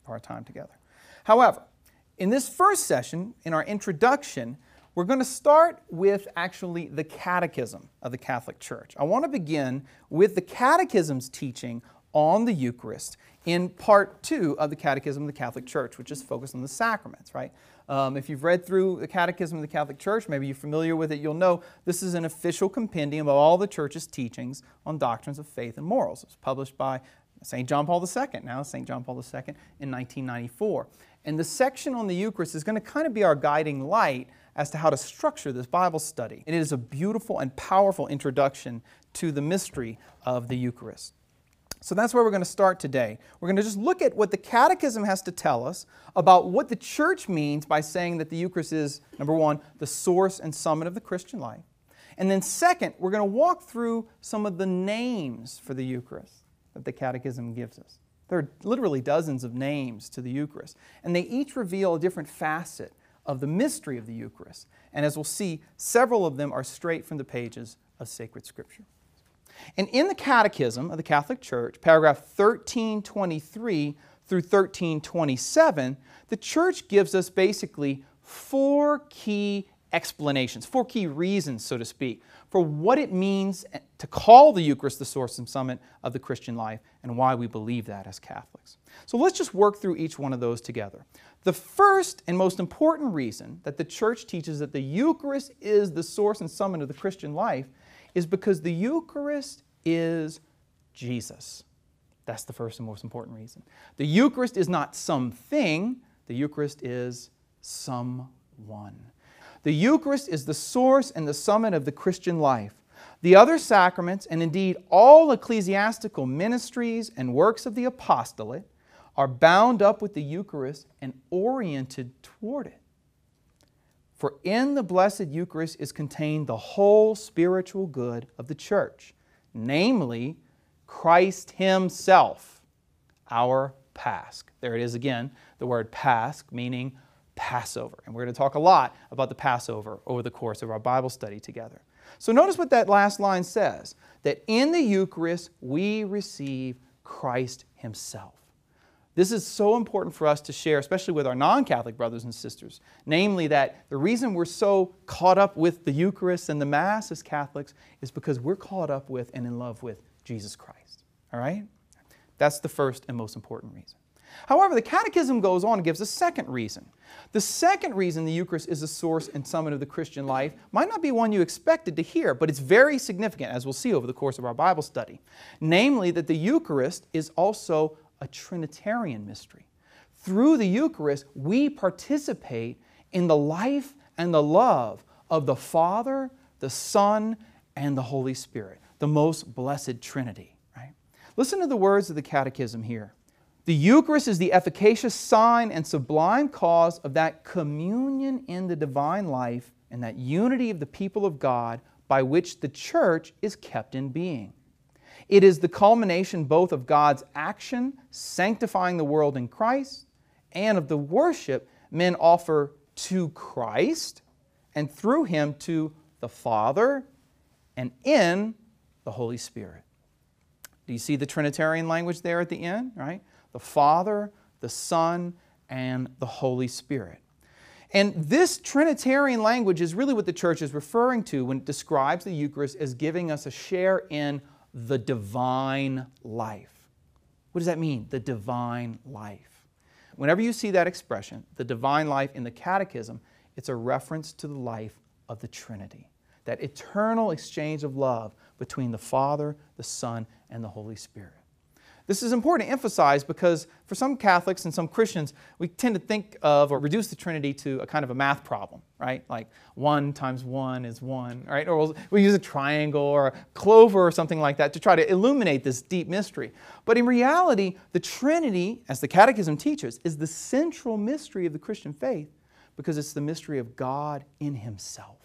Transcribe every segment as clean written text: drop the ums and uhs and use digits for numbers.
of our time together. However, in this first session, in our introduction, we're going to start with actually the Catechism of the Catholic Church. I want to begin with the Catechism's teaching on the Eucharist in part 2 of the Catechism of the Catholic Church, which is focused on the sacraments, right? If you've read through the Catechism of the Catholic Church, maybe you're familiar with it, you'll know this is an official compendium of all the Church's teachings on doctrines of faith and morals. It was published by St. John Paul II, now St. John Paul II, in 1994. And the section on the Eucharist is going to kind of be our guiding light as to how to structure this Bible study. It is a beautiful and powerful introduction to the mystery of the Eucharist. So that's where we're going to start today. We're going to just look at what the Catechism has to tell us about what the Church means by saying that the Eucharist is, number one, the source and summit of the Christian life. And then second, we're going to walk through some of the names for the Eucharist that the Catechism gives us. There are literally dozens of names to the Eucharist, and they each reveal a different facet of the mystery of the Eucharist. And as we'll see, several of them are straight from the pages of sacred Scripture. And in the Catechism of the Catholic Church, paragraph 1323 through 1327, the Church gives us basically 4 key explanations, 4 key reasons, so to speak, for what it means to call the Eucharist the source and summit of the Christian life and why we believe that as Catholics. So let's just work through each one of those together. The first and most important reason that the Church teaches that the Eucharist is the source and summit of the Christian life is because the Eucharist is Jesus. That's the first and most important reason. The Eucharist is not something, the Eucharist is someone. The Eucharist is the source and the summit of the Christian life. The other sacraments, and indeed all ecclesiastical ministries and works of the apostolate, are bound up with the Eucharist and oriented toward it. For in the Blessed Eucharist is contained the whole spiritual good of the Church, namely Christ Himself, our Pasch. There it is again, the word Pasch, meaning Passover. And we're going to talk a lot about the Passover over the course of our Bible study together. So notice what that last line says, that in the Eucharist we receive Christ Himself. This is so important for us to share, especially with our non-Catholic brothers and sisters, namely that the reason we're so caught up with the Eucharist and the Mass as Catholics is because we're caught up with and in love with Jesus Christ. All right? That's the first and most important reason. However, the Catechism goes on and gives a second reason. The second reason the Eucharist is the source and summit of the Christian life might not be one you expected to hear, but it's very significant, as we'll see over the course of our Bible study. Namely, that the Eucharist is also a Trinitarian mystery. Through the Eucharist, we participate in the life and the love of the Father, the Son, and the Holy Spirit, the most blessed Trinity. Right? Listen to the words of the Catechism here. The Eucharist is the efficacious sign and sublime cause of that communion in the divine life and that unity of the people of God by which the Church is kept in being. It is the culmination both of God's action sanctifying the world in Christ and of the worship men offer to Christ and through Him to the Father and in the Holy Spirit. Do you see the Trinitarian language there at the end, right? The Father, the Son, and the Holy Spirit. And this Trinitarian language is really what the Church is referring to when it describes the Eucharist as giving us a share in the divine life. What does that mean, the divine life? Whenever you see that expression, the divine life in the Catechism, it's a reference to the life of the Trinity, that eternal exchange of love between the Father, the Son, and the Holy Spirit. This is important to emphasize because for some Catholics and some Christians, we tend to think of or reduce the Trinity to a kind of a math problem, right? Like 1 times 1 is 1, right? Or we'll use a triangle or a clover or something like that to try to illuminate this deep mystery. But in reality, the Trinity, as the Catechism teaches, is the central mystery of the Christian faith because it's the mystery of God in Himself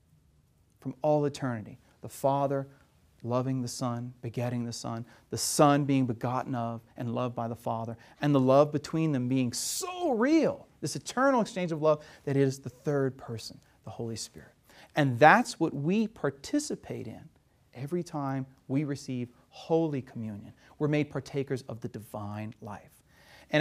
from all eternity. The Father loving the Son, begetting the Son being begotten of and loved by the Father, and the love between them being so real, this eternal exchange of love, that it is the third person, the Holy Spirit. And that's what we participate in every time we receive Holy Communion. We're made partakers of the divine life.